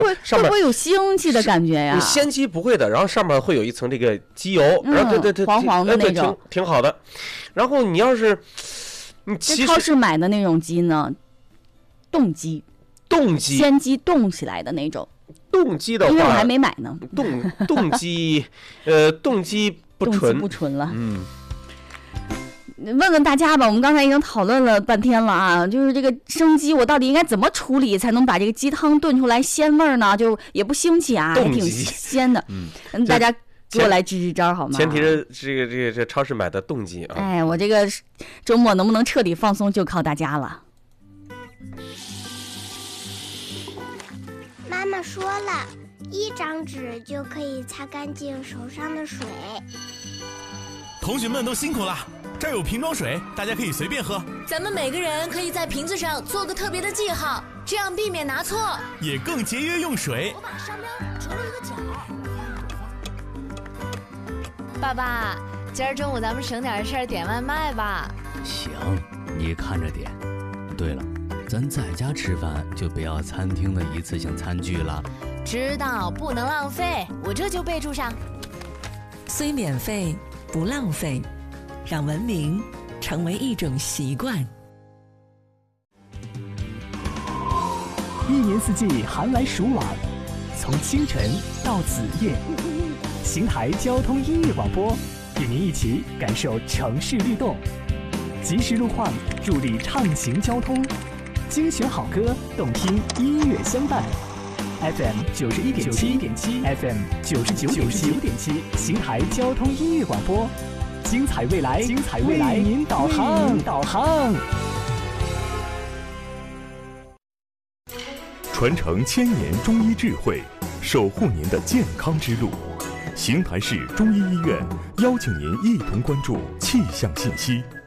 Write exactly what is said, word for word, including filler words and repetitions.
会会不会有腥气的感觉呀？ 鲜鸡不会的，然后上面会有一层这个鸡油， 嗯、 然后对对对， 黄黄的那种， 挺挺好的。然后你要是你这超市买的那种鸡呢，冻鸡， 冻鸡， 鲜鸡冻起来的那种。 冻鸡的话， 因为我还没买呢。 冻冻鸡，呃，冻鸡不纯， 不纯了。 嗯。 问问大家吧，我们刚才已经讨论了半天了啊，就是这个生鸡，我到底应该怎么处理才能把这个鸡汤炖出来鲜味儿呢？就也不腥气啊，还挺鲜的。嗯，大家给我来支支招好吗？ 前提是这个这个这超市买的冻鸡啊。 哎，我这个周末能不能彻底放松，就靠大家了。 妈妈说了，一张纸就可以擦干净手上的水。 同学们都辛苦了，这儿有瓶装水，大家可以随便喝。 咱们每个人可以在瓶子上做个特别的记号，这样避免拿错， 也更节约用水。 我把商标折了一个角。爸爸，今儿中午咱们省点事儿点外卖吧。 行，你看着点。对了，咱在家吃饭就不要餐厅的一次性餐具了。 知道，不能浪费，我这就备注上。 虽免费不浪费，让文明成为一种习惯。 一年四季寒来暑往，从清晨到子夜，邢台交通音乐广播与您一起感受城市律动，及时路况助力畅行交通，精选好歌，动听音乐相伴。F M 九十一点七点七 ，F M 九十九点七，邢台交通音乐广播，精彩未来，精彩未来，为您导航，导航。 传承千年中医智慧，守护您的健康之路。邢台市中医医院邀请您一同关注气象信息。